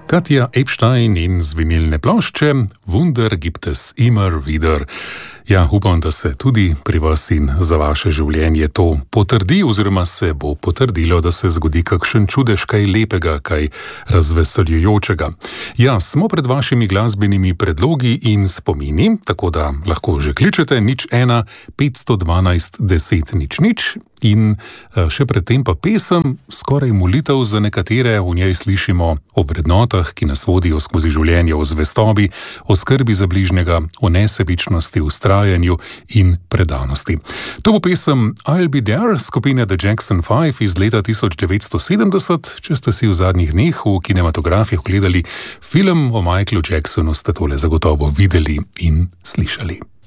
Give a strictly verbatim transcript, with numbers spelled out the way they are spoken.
Katja Epstein in z vinilne plošče Wunder gibt es immer wieder. Ja, upam, da se tudi pri vas in za vaše življenje to potrdi, oziroma se bo potrdilo, da se zgodi kakšen čudež, kaj lepega, kaj razveseljujočega. Ja, smo pred vašimi glasbenimi predlogi in spomini, tako da lahko že kličete nič ena petsto dvanajst deset nič nič in še predtem pa pesem, skoraj molitev za nekatere, v njej slišimo o vrednotah, ki nas vodijo skozi življenje, o zvestobi, o skrbi za bližnjega, o nesebičnosti, ustrajanju in predanosti. To bo pesem I'll Be There skupine The Jackson Five iz leta tisoč devetsto sedemdeset. Če ste si v zadnjih dneh v kinematografih gledali film o Michaelu Jacksonu, ste tole zagotovo videli in slišali.